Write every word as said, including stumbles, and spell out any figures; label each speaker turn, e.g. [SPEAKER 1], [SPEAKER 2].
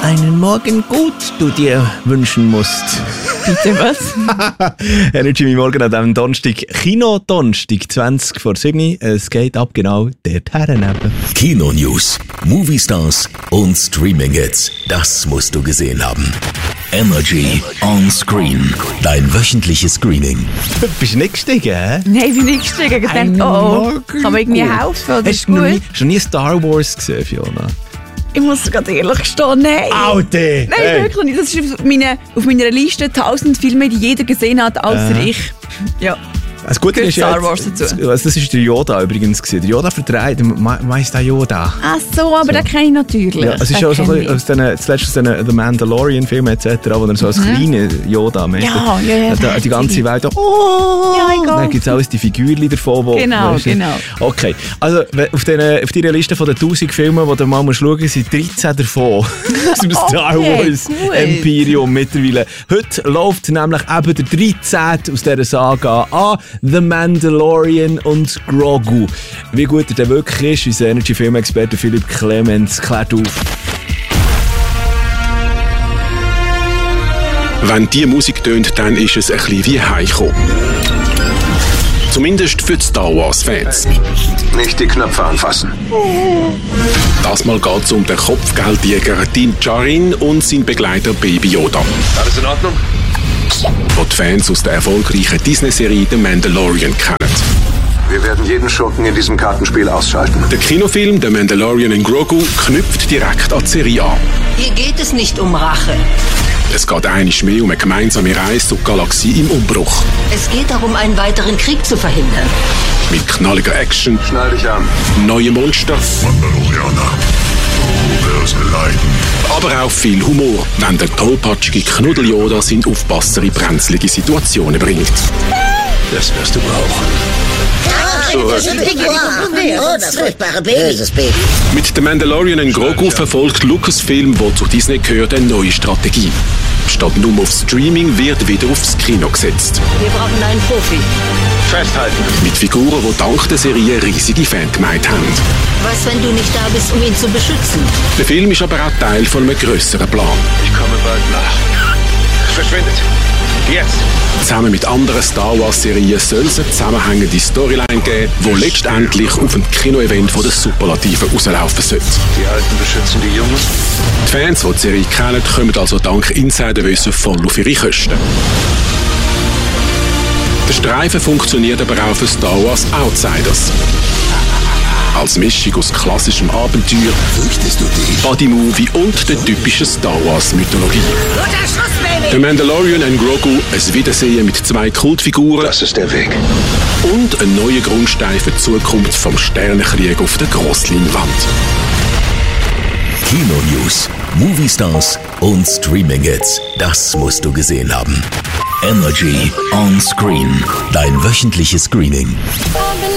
[SPEAKER 1] einen Morgen gut du dir wünschen musst.
[SPEAKER 2] Bitte was?
[SPEAKER 1] Energy mein Morgen an diesem Donnerstag, Kino-Donnerstag, zwanzig vor sieben. Es geht ab genau dort hernehmen.
[SPEAKER 3] Kino-News, Movie-Stars und Streaming-Hits. Das musst du gesehen haben. Energy on Screen. Dein wöchentliches Screening.
[SPEAKER 1] Bist du nicht gestiegen, hä?
[SPEAKER 2] Nein, ich bin nicht gestiegen. Ich dachte, oh, oh, kann man irgendwie helfen? Oder
[SPEAKER 1] Hast du noch nie, hast du noch nie Star Wars gesehen, Fiona?
[SPEAKER 2] Ich muss gerade ehrlich gestehen, nein.
[SPEAKER 1] Alter!
[SPEAKER 2] Nein,
[SPEAKER 1] hey.
[SPEAKER 2] wirklich nicht. Das ist auf, meine, auf meiner Liste tausend Filme, die jeder gesehen hat, außer
[SPEAKER 1] äh.
[SPEAKER 2] ich. Ja.
[SPEAKER 1] Das Gute ist
[SPEAKER 2] Star
[SPEAKER 1] jetzt,
[SPEAKER 2] Wars dazu.
[SPEAKER 1] das ist der Yoda übrigens gewesen. Der Yoda vertreibt, Meister Yoda.
[SPEAKER 2] Ach so, aber so. Den kenne ich natürlich.
[SPEAKER 1] Ja, es ist ja auch so ein aus den, zuletzt aus den The Mandalorian-Film et cetera, wo er so als mhm. kleiner Yoda meint.
[SPEAKER 2] Ja, ja, ja.
[SPEAKER 1] Die, die ganze Welt, oh,
[SPEAKER 2] ja, egal.
[SPEAKER 1] Dann gibt es alles die Figürchen davon. Wo,
[SPEAKER 2] genau,
[SPEAKER 1] weißt,
[SPEAKER 2] genau.
[SPEAKER 1] Okay, also auf, den, auf deiner Liste von den tausend Filmen, die du mal musst schauen musst, sind dreizehn davon aus dem Star
[SPEAKER 2] okay,
[SPEAKER 1] Wars
[SPEAKER 2] gut.
[SPEAKER 1] Imperium mittlerweile. Heute läuft nämlich eben der dreizehnte aus dieser Saga an, The Mandalorian und Grogu. Wie gut er denn wirklich ist, unser Energy-Film-Experte Philipp Clemens klärt auf.
[SPEAKER 4] Wenn diese Musik tönt, dann ist es ein bisschen wie heimkommen. Zumindest für die Star Wars-Fans.
[SPEAKER 5] Nicht die Knöpfe anfassen.
[SPEAKER 4] Das Mal geht es um den Kopfgeldjäger Din Djarin und seinen Begleiter Baby Yoda.
[SPEAKER 5] Alles in Ordnung?
[SPEAKER 4] Wo die Fans aus der erfolgreichen Disney-Serie The Mandalorian kennen.
[SPEAKER 5] Wir werden jeden Schurken in diesem Kartenspiel ausschalten.
[SPEAKER 4] Der Kinofilm The Mandalorian and Grogu knüpft direkt an die Serie an.
[SPEAKER 6] Hier geht es nicht um Rache.
[SPEAKER 4] Es geht einiges mehr um eine gemeinsame Reise durch die Galaxie im Umbruch.
[SPEAKER 6] Es geht darum, einen weiteren Krieg zu verhindern.
[SPEAKER 4] Mit knalliger Action,
[SPEAKER 5] Schnall dich an.
[SPEAKER 4] neue Monster,
[SPEAKER 7] Mandalorianer, du wirst leiden.
[SPEAKER 4] aber auch viel Humor, wenn der tollpatschige Knuddel-Yoda seinen Aufpasser in brenzlige Situationen bringt.
[SPEAKER 5] Das wirst du brauchen.
[SPEAKER 8] Oh, das furchtbare Baby. Böses Baby.
[SPEAKER 4] Mit The Mandalorian and Grogu verfolgt Lucasfilm, der zu Disney gehört, eine neue Strategie. Statt nur auf Streaming wird wieder aufs Kino gesetzt.
[SPEAKER 6] Wir brauchen einen Profi.
[SPEAKER 5] Festhalten.
[SPEAKER 4] Mit Figuren, die dank der Serie riesige Fangemeinde haben.
[SPEAKER 6] Was, wenn du nicht da bist, um ihn zu beschützen?
[SPEAKER 4] Der Film ist aber auch Teil von einem grösseren Plan.
[SPEAKER 5] Ich komme bald nach. Verschwindet. Jetzt.
[SPEAKER 4] Zusammen mit anderen Star Wars-Serien soll es eine zusammenhängende Storyline geben, die letztendlich auf ein Kino-Event von der Superlativen rauslaufen sollte.
[SPEAKER 5] Die Alten beschützen die Jungen.
[SPEAKER 4] Die Fans, die die Serie kennen, kommen also dank Insiderwissen voll auf ihre Kosten. Der Streifen funktioniert aber auch für Star Wars Outsiders. Als Mischung aus klassischem Abenteuer,
[SPEAKER 3] Fürchtest du dich?
[SPEAKER 4] Buddy-Movie und der typischen Star Wars-Mythologie.
[SPEAKER 8] Guter Schuss, Baby.
[SPEAKER 4] The Mandalorian and Grogu, ein Wiedersehen mit zwei Kultfiguren
[SPEAKER 5] Das ist der Weg.
[SPEAKER 4] und ein neuer Grundstein für die Zukunft vom Sternenkrieg auf der Grossleinwand.
[SPEAKER 3] Kino-News, Movie-Stars und Streaming-Hits. Das musst du gesehen haben. Energy on Screen. Dein wöchentliches Screening.